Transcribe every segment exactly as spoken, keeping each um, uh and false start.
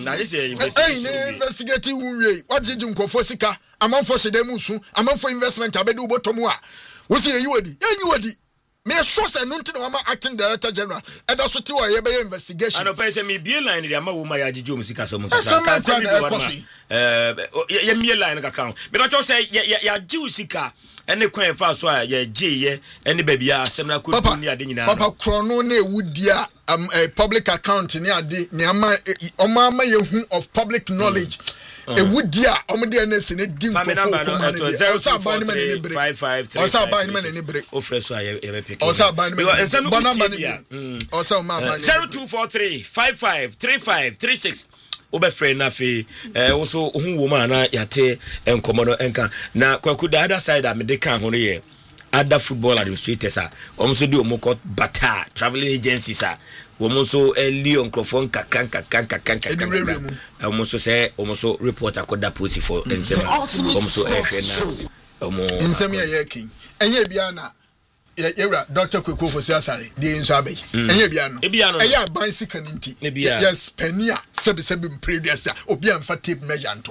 na this is investigating who we what did you nkofo sika amanfo sedemu su amanfo investment abedu botomu a wo se yi wadi yi wadi me sure say no nti na acting director general e da so ti wa ye be investigation ano pay say me be line dey ama wo ma ya jiju musika so mu kasa ka tell me what eh ye me line ka crown me don't say ya jiu sika ene kwan fa so a ye giye ene ba bia semna ko ni ade nyina papa krono na ewudia um, a public account ni ade ni ama omo ama ye hu of public knowledge ewudia omo de na se ne dim ko fo zero two four three five five three osa ba ni me ne bre ofre so a ye be pick osa ba ni me bona ba ni osa ma ba ni zero two four three five five three five three six obe friend na fe eh wo so hu wo ma na yate enkomo no enka na kwaku the other side am de kan ho no ye other football administrators a omo so di omo ko bata traveling agencies a omo so Leon Crofon kakan kakan kakan kakan omo so say omo so report akoda post for ensem omo so e hwe na omo ensem ye yakin enye bia na Yera Doctor Kweko for Siasare, the Insabe. Enye biano. Ebiano. Eya ban sika nti. Yes, penia sebi sebi previous obi am tape measure nto.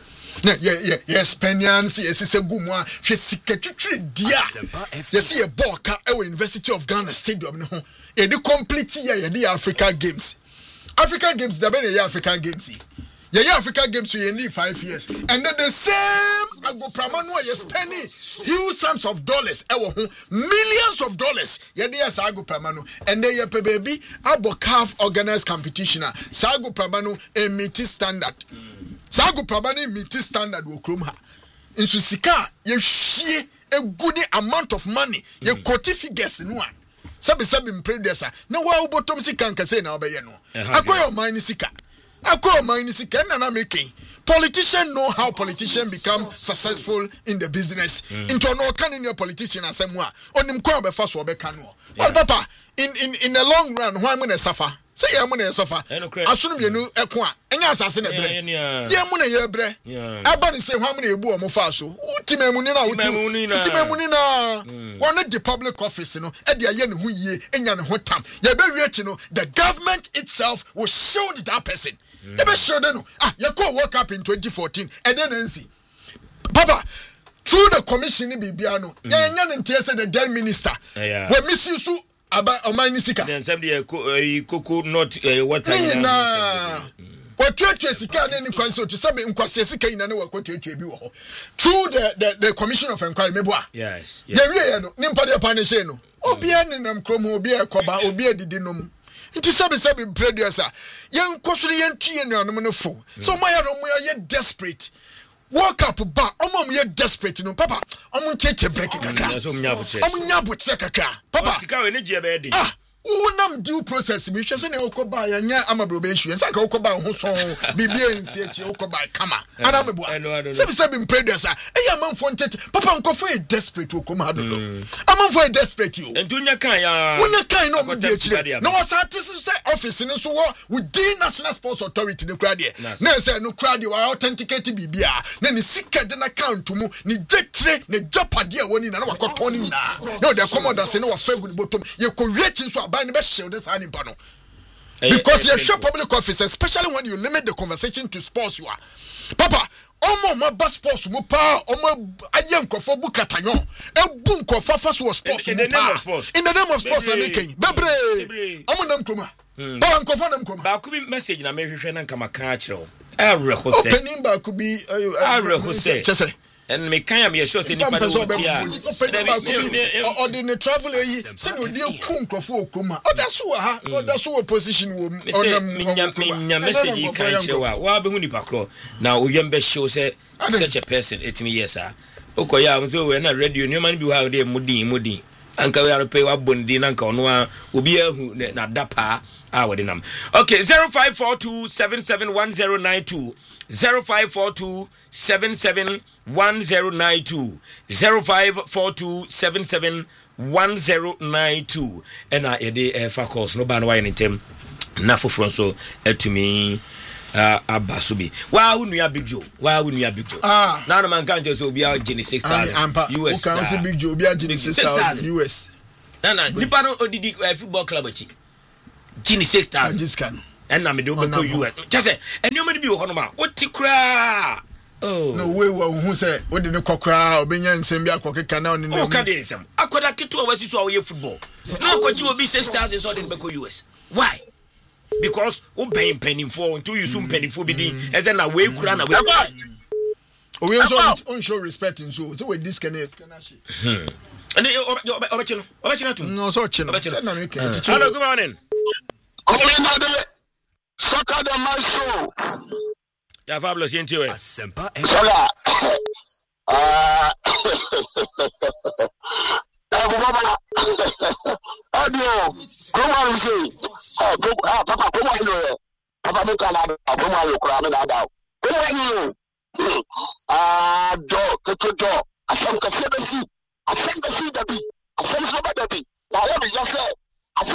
Na ye ye yes penian si esise gumu a hwe sika twitwire dia. Yes ye ball ka e University of Ghana Stadium no ho. E di complete ye ye di Africa Games. African Games da be ye African Games. Yeah, yeah, Africa Games we need five years, and then the same Agopramano is spending huge sums of dollars, millions of dollars. Yeah, yes, Agopramano, and then yeah, baby, Abo calf organized competition. Sagopramano a meet standard. Sagopramano meet standard will come her. In Susika, you share a good amount of money. You quote figures in one. Sabi sabi mpredesa. Na wa ubotom sika nkase na obayeno. Akoyo mine sika. Akwa mine sika na na making. Politicians know how politicians become successful in the business. Mm. Into no can in your politician asemwa. Onim kwa be fast wo be kan wo. Well papa, in in in the long run, why mun suffer? Say ya mun suffer. Asunum yenu eko a. Enya asase na bre. Ye mun ye bre. Aba ni say why mun ebu o mo fa so. Utimemu ni na utimemu ni na. One the public office no e de aye ne hu yie, enya ne ho tam. Ye be wieti no, the government itself will shield that person. Mm. You be sure no. Ah, you go woke up in twenty fourteen and then see. Papa, through the commission ni bibiano, mm. ya nya ntia say the then minister. Yeah. We miss you so aba omani sika. Then some the koko not water na. What twetwe sika na ni kwanso to sabe nkwase sika ina na wakotwetwe bi wo ho. Through the the the commission of inquiry meboa. Yes. Ye wie no, nimpa de panishe no. Obi anenam krom obi ekoba obi adidi nom. It is sabi sabi producer. Yen kosuri yen tuye no no no fo. So my yaro mo ye desperate. Walk up ba omo mo ye desperate no papa. Omo tete break kakra. Omo nyabo che kakra. Papa. Sika we ne je be dey. Ah. Unam due process mi hwese ne okoba ya nya amabrobe nsu ensa ka okoba ho so bibia ensi echi okoba kama ana mebo sabi sabi producer eya manfo ntete papa nkofo e desperate okoma adodo amanfo e desperate you entunya kan ya unya kan no mo die chire na wasate se office ne so wo within National Sports Authority ne kra de na say no kra de wa authenticate bibia na ni sika de na account mu ni detre ne jopade a woni na na wakoto ni na no the commander say no wa fagu ni bottom ye ko reach so because you're sure public office, especially when you limit the conversation to sports, you are papa. Omo ma bas sports mu pa omo ayen krofo bu katanyo e bu nkrofa fa so sports in the name of sports in the name of sports na making bebre omo nam kroma ba nkrofa nam kroma ba ku bi message na me hwehwe na nkama kan a kire o awre ho se opening ba ku bi awre ho se chese and me kan am ye sure say nipa do tia or the travel yi say no dey ku nkofo okoma odaso ha odaso position wo onam nya message kan chewa wa be hu nipa kro na oyem be show say such a person eighteen years ah okoya am say we na radio ni man bi wa dey mudin mudin anka we are pay wa bondi na nka ono a obi ahu na dapa ah we dem okay zero five four two seven seven one zero nine two zero five four two seven seven one zero nine two zero five four two seven seven one zero nine two and I ede e fa calls no ban why anytime na foforo so etumi uh abasubi wa unu Big Joe wa unu Big Joe ah na no man kan just obi a gene six thousand U S o kan say Big Joe obi a gene six thousand U S na na nipa no odidi football club achi gene six thousand this can and na me do be ko U S just say enoma bi wo ho no ma wo ti kra oh no we wo hu say wo de ne kokra obenya nsem bi akokeka na oni na o ka de nsem akoda keto a wasi so a wo ye football no kwaji obi six thousand so de be ko U S why because wo ben penifo until you soon penifo bi din e say na we kura na we o we so on show respect in so so we disconnect hmm and obechi no obechi na tu no so chi no say na make it hello good morning Soccer the my show. Ya fabulous yenti we. Asempa. Sala. Ah. Eh baba. Adio. Come on say. Ah papa come on here. Papa me kala come on you kra me na da. Come on you. Ah do to do. Asem kase be si. Asem be si da bi. Asem so ba da bi. Na ya me just say